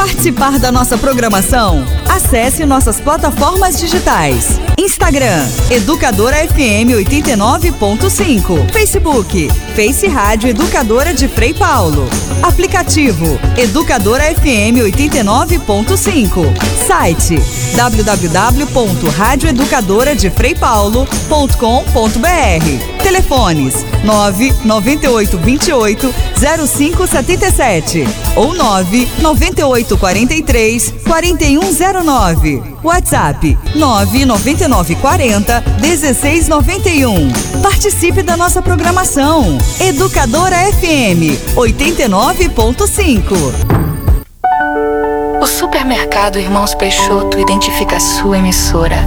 participar da nossa programação? Acesse nossas plataformas digitais. Instagram, Educadora FM 89.5. Facebook, Face Rádio Educadora de Frei Paulo. Aplicativo, Educadora FM 89.5. Site, www.radioeducadoradefreipaulo.com.br. Telefones 99828-0577 ou 99843-4109. WhatsApp 99940-1691. Participe da nossa programação. Educadora FM 89.5. O Supermercado Irmãos Peixoto identifica a sua emissora